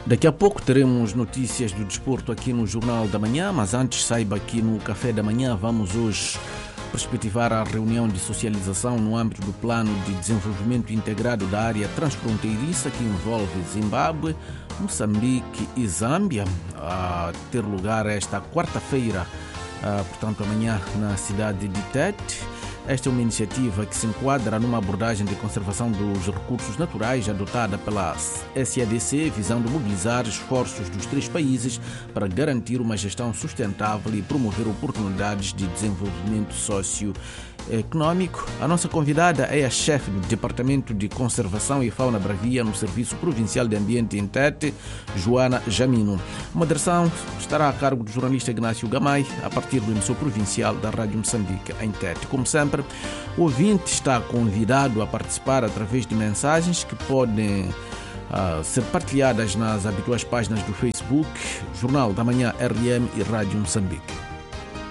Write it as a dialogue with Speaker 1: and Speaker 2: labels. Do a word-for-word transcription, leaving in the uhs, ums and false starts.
Speaker 1: Daqui a pouco teremos notícias do desporto aqui no Jornal da Manhã, mas antes saiba que no Café da Manhã vamos hoje perspectivar a reunião de socialização no âmbito do Plano de Desenvolvimento Integrado da Área Transfronteiriça que envolve Zimbábue, Moçambique e Zâmbia, a ter lugar esta quarta-feira, portanto amanhã, na cidade de Tete. Esta é uma iniciativa que se enquadra numa abordagem de conservação dos recursos naturais adotada pela S A D C, visando mobilizar esforços dos três países para garantir uma gestão sustentável e promover oportunidades de desenvolvimento socioeconômico. A nossa convidada é a chefe do Departamento de Conservação e Fauna Bravia no Serviço Provincial de Ambiente em Tete, Joana Jamino. A moderação estará a cargo do jornalista Ignácio Gamay, a partir do emissor provincial da Rádio Moçambique em Tete. Como sempre, o ouvinte está convidado a participar através de mensagens que podem uh, ser partilhadas nas habituais páginas do Facebook, Jornal da Manhã R M e Rádio Moçambique.